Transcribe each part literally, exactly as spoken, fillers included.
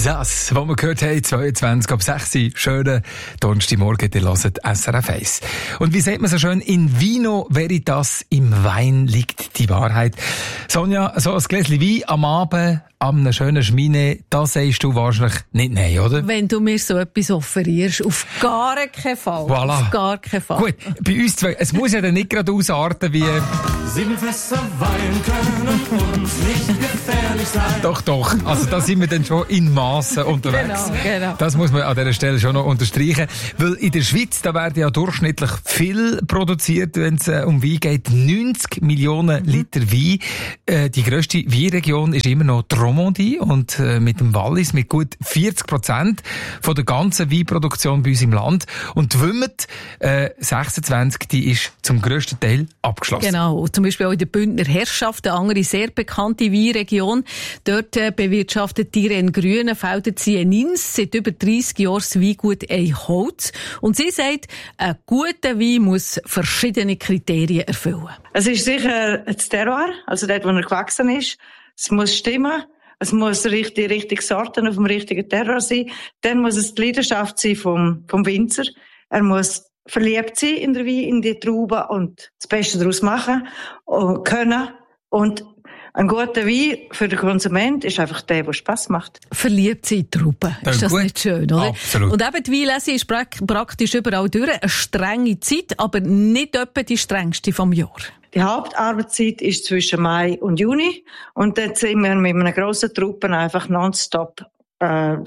Das, was wir gehört haben, zweiundzwanzig ab sechs Uhr, schönen Donnerstagmorgen, ihr hört S R F eins. Und wie sagt man so schön, in vino veritas, im Wein liegt die Wahrheit. Sonja, so ein Gläschen Wein am Abend, an einem schönen Schmine, das sagst du wahrscheinlich nicht nein, oder? Wenn du mir so etwas offerierst, auf gar keinen Fall. Voilà. Auf gar keinen Fall. Gut, bei uns zwei, es muss ja dann nicht gerade ausarten wie... Sieben Fässer Wein können uns nicht gefährlich sein. Doch, doch. Also da sind wir dann schon in Massen unterwegs. Genau, genau. Das muss man an dieser Stelle schon noch unterstreichen. Weil in der Schweiz, da werden ja durchschnittlich viel produziert, wenn es äh, um Wein geht. neunzig Millionen Liter Wein. Äh, die grösste Weinregion ist immer noch die Romandie und äh, mit dem Wallis mit gut vierzig Prozent von der ganzen Weinproduktion bei uns im Land. Und die Wümmet, äh, sechsundzwanzig, die ist zum grössten Teil abgeschlossen. Genau, zum Beispiel auch in der Bündner Herrschaft, eine andere sehr bekannte Weinregion. Dort äh, bewirtschaftet die Irene Grüne Felder-Zienins seit über dreissig Jahren das Weingut Eichholz. Und sie sagt, ein guter Wein muss verschiedene Kriterien erfüllen. Es ist sicher das Terroir, also dort, wo er gewachsen ist. Es muss stimmen. Es muss die richtige, richtige Sorten auf dem richtigen Terroir sein. Dann muss es die Leidenschaft sein vom, vom Winzer. Er muss verliebt sein in der Wein, in die Traube und das Beste daraus machen und können. Und ein guter Wein für den Konsument ist einfach der, der Spass macht. Verliebt sein in die Traube. Ist das gut. nicht schön, oder? Absolut. Und eben die Weinlese ist prak- praktisch überall durch. Eine strenge Zeit, aber nicht etwa die strengste vom Jahr. Die Hauptarbeitszeit ist zwischen Mai und Juni. Und dort sind wir mit einer grossen Truppe einfach nonstop äh,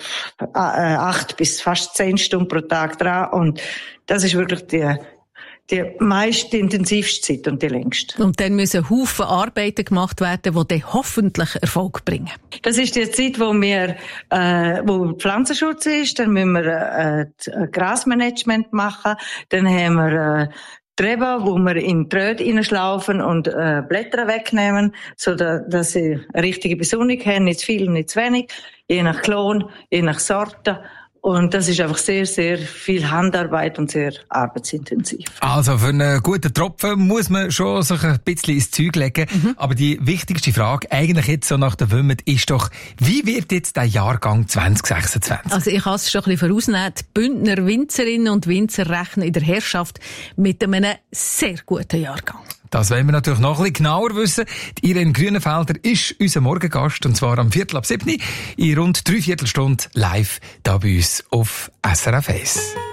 acht bis fast zehn Stunden pro Tag dran. Und das ist wirklich die, die meist intensivste Zeit und die längste. Und dann müssen Haufen Arbeiten gemacht werden, die dann hoffentlich Erfolg bringen. Das ist die Zeit, wo wir, äh, wo Pflanzenschutz ist. Dann müssen wir äh, Grasmanagement machen. Dann haben wir äh, Treben, wo wir in die Röhre hineinschlaufen und äh, Blätter wegnehmen, so da, dass sie eine richtige Besonnung haben, nicht zu viel und nicht zu wenig, je nach Klon, je nach Sorte. Und das ist einfach sehr, sehr viel Handarbeit und sehr arbeitsintensiv. Also für einen guten Tropfen muss man schon sich ein bisschen ins Zeug legen. Mhm. Aber die wichtigste Frage, eigentlich jetzt so nach der Wümmet, ist doch, wie wird jetzt der Jahrgang zwanzig sechsundzwanzig? Also ich kann es schon ein bisschen vorausnehmen. Die Bündner Winzerinnen und Winzer rechnen in der Herrschaft mit einem sehr guten Jahrgang. Das wollen wir natürlich noch ein bisschen genauer wissen. Die Irene Grünenfelder ist unser Morgengast, und zwar am Viertel ab sieben in rund drei Viertelstunde live da bei uns auf S R F eins.